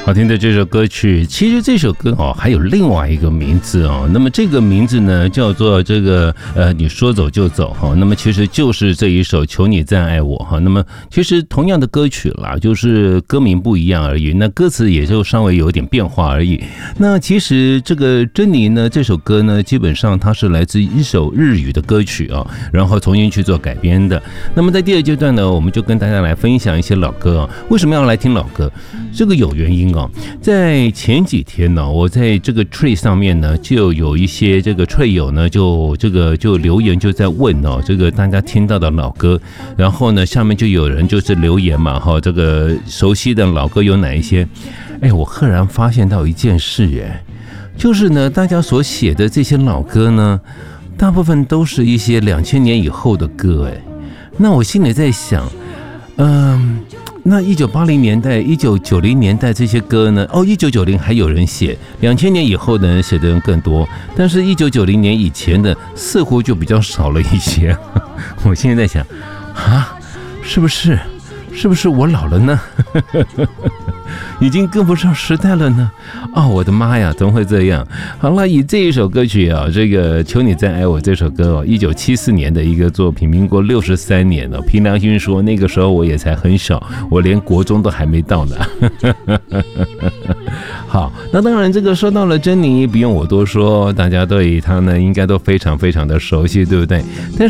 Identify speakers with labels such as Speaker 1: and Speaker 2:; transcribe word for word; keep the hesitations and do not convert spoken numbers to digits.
Speaker 1: 好听的这首歌曲，其实这首歌哦还有另外一个名字哦。那么这个名字呢叫做这个呃你说走就走哈。那么其实就是这一首求你再爱我哈。那么其实同样的歌曲啦，就是歌名不一样而已，那歌词也就稍微有点变化而已。那其实这个珍妮呢这首歌呢，基本上它是来自一首日语的歌曲啊，然后重新去做改编的。那么在第二阶段呢，我们就跟大家来分享一些老歌啊。为什么要来听老歌？这个有原因哦。在前几天呢，我在这个 Tree 上面呢，就有一些这个 Tree 友呢，就这个就留言就在问哦，这个大家听到的老歌，然后呢，下面就有人就是留言嘛，哈，这个熟悉的老歌有哪一些？哎，我赫然发现到一件事，哎，就是呢，大家所写的这些老歌呢，大部分都是一些两千年以后的歌，哎，那我心里在想，嗯。那一九八零年代、一九九零年代这些歌呢？哦，一九九零还有人写，两千年以后的人写的人更多，但是一九九零年以前的似乎就比较少了一些。我现在在想，啊，是不是？是不是我老了呢？已经跟不上时代了呢？哦，我的妈呀，怎么会这样？好了，以这一首歌曲啊，这个《求你再爱我》这首歌哦，一九七四年的一个作品，民国六十三年了。凭良心说，那个时候我也才很小，我连国中都还没到呢。好，那当然，这个说到了珍妮，不用我多说，大家对她呢应该都非常非常的熟悉，对不对？但